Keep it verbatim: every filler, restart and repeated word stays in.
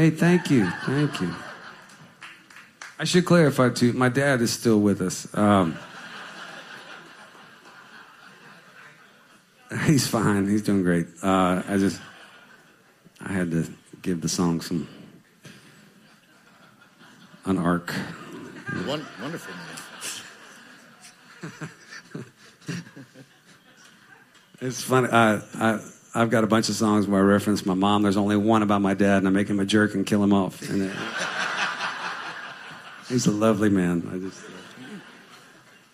Hey, thank you, thank you. I should clarify too. My dad is still with us. Um, he's fine. He's doing great. Uh, I just I had to give the song some an arc. One, wonderful man. It's funny. I, I, I've got a bunch of songs where I reference my mom. There's only one about my dad, and I make him a jerk and kill him off. And it, he's a lovely man. I just.